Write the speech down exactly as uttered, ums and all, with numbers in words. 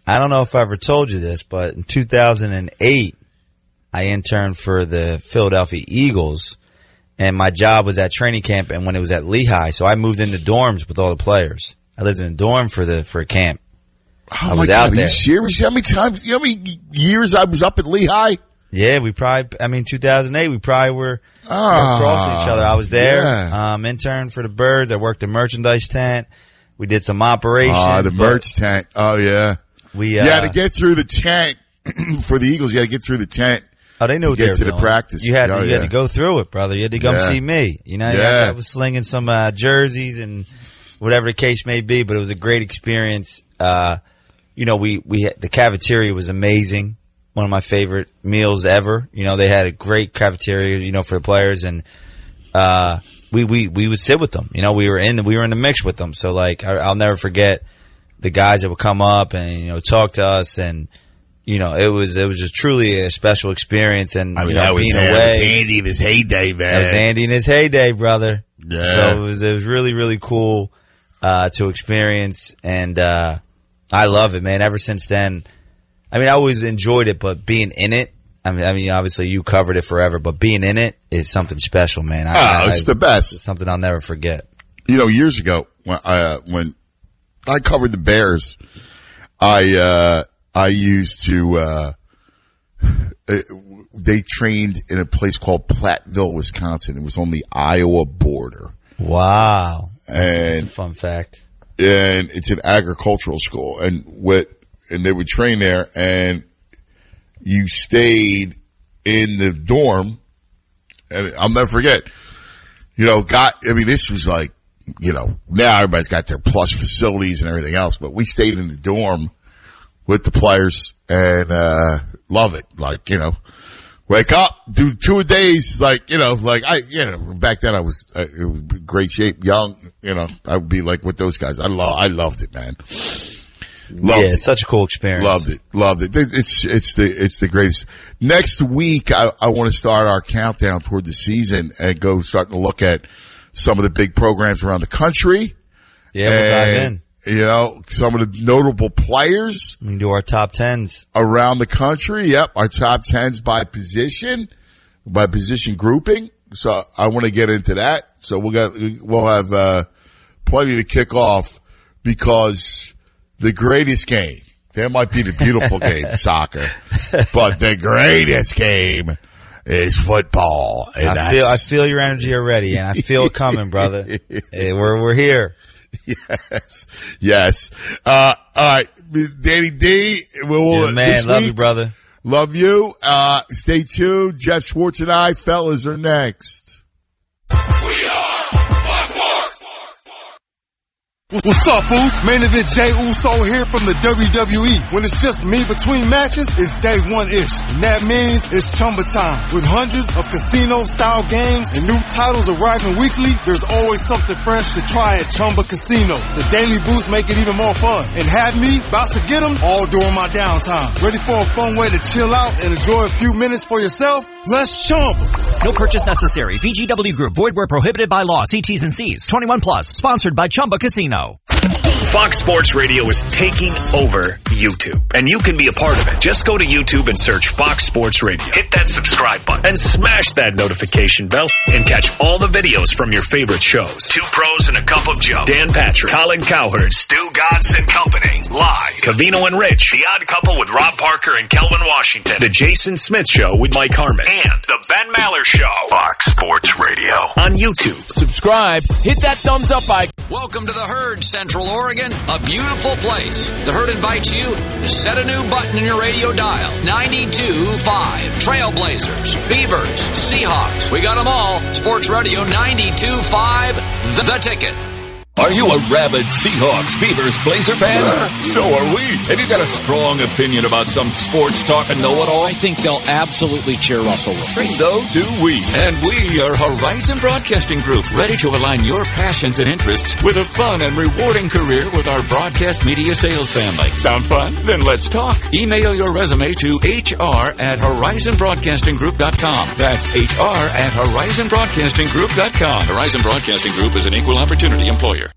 I don't know if I ever told you this, but in two thousand eight, I interned for the Philadelphia Eagles, and my job was at training camp and when it was at Lehigh, so I moved into dorms with all the players. I lived in a dorm for the for a camp. Oh I my was God, out are there. you serious? How many times, you know how many years I was up at Lehigh? Yeah, we probably, I mean, two thousand eight, we probably were Ah, crossing each other. I was there, yeah. um, interned for the Birds. I worked the merchandise tent. We did some operations. Ah, the but merch tent. Oh, yeah. We, uh, You had to get through the tent. For the Eagles, you had to get through the tent. Oh, they knew what get they were to the doing. practice. You had to, Oh, you yeah. had to go through it, brother. You had to come Yeah. see me. You know, Yeah. I was slinging some uh, jerseys and whatever the case may be, but it was a great experience. Uh, you know, we we had, the cafeteria was amazing. One of my favorite meals ever. You know, they had a great cafeteria, you know, for the players, and uh, we we we would sit with them. You know, we were in we were in the mix with them. So like, I, I'll never forget the guys that would come up and you know talk to us and. You know, it was it was just truly a special experience, and I mean, you know, that was, being that away. was Andy in his heyday, man. That was Andy in his heyday, brother. Yeah. So it was it was really really cool uh, to experience, and uh, I love it, man. Ever since then, I mean, I always enjoyed it, but being in it, I mean, I mean, obviously you covered it forever, but being in it is something special, man. I, Oh, I, it's I, the best. It's something I'll never forget. You know, years ago when I, when I covered the Bears, I uh, I used to. Uh, they trained in a place called Platteville, Wisconsin. It was on the Iowa border. Wow, that's, And- that's a fun fact. And it's an agricultural school, and what, and they would train there, and you stayed in the dorm, and I'll never forget, you know, got, I mean, this was like, you know, now everybody's got their plus facilities and everything else, but we stayed in the dorm with the players and, uh, love it. Like, you know, wake up, do two a days, like, you know, like I, you know, back then I was, uh, it was great shape, young, you know, I would be like with those guys. I love, I loved it, man. Loved yeah, it. it's such a cool experience. Loved it. Loved it. It's, it's the, it's the greatest. Next week, I, I want to start our countdown toward the season and go starting to look at some of the big programs around the country. Yeah, we'll dive And, in. You know, some of the notable players We can do our top tens. around the country. Yep. Our top tens by position, by position grouping. So I want to get into that. So we'll got, we'll have, uh, plenty to kick off because the greatest game, that might be the beautiful game, soccer, but the greatest game is football. And I that's, feel I feel your energy already, and I feel it coming, brother. Hey, we're we're here. yes, yes. Uh, all right. Danny D, we'll, You're the man, this love week, you, brother. Love you. Uh, stay tuned. Jeff Schwartz and I, fellas, are next. We are Fox Sports. What's up, fools? Main event Jey Uso here from the W W E. When it's just me between matches, it's day one-ish. And that means it's Chumba time. With hundreds of casino-style games and new titles arriving weekly, there's always something fresh to try at Chumba Casino. The daily boosts make it even more fun. And have me about to get them all during my downtime. Ready for a fun way to chill out and enjoy a few minutes for yourself? Let's Chumba. No purchase necessary. V G W Group. Void where prohibited by law. See T's and C's. twenty-one plus. Sponsored by Chumba Casino. Fox Sports Radio is taking over YouTube, and you can be a part of it. Just go to YouTube and search Fox Sports Radio. Hit that subscribe button and smash that notification bell and catch all the videos from your favorite shows. Two Pros and a Cup of Joe. Dan Patrick, Colin Cowherd, Stu Godson and Company. Live. Cavino and Rich. The Odd Couple with Rob Parker and Kelvin Washington. The Jason Smith Show with Mike Harmon. And The Ben Maller Show. Fox Sports Radio. On YouTube. Subscribe. Hit that thumbs up icon. Welcome to the Herd, Central Oregon, a beautiful place. The Herd invites you to set a new button in your radio dial. ninety-two point five. Trailblazers, Beavers, Seahawks. We got them all. Sports Radio ninety-two point five. The, the Ticket. Are you a rabid Seahawks, Beavers, Blazer fan? So are we. Have you got a strong opinion about some sports talk and know-it-all? I think they'll absolutely cheer Russell Wilson. So do we. And we are Horizon Broadcasting Group, ready to align your passions and interests with a fun and rewarding career with our broadcast media sales family. Sound fun? Then let's talk. Email your resume to H R at horizon broadcasting group dot com. That's H R at horizon broadcasting group dot com. Horizon Broadcasting Group is an equal opportunity employer.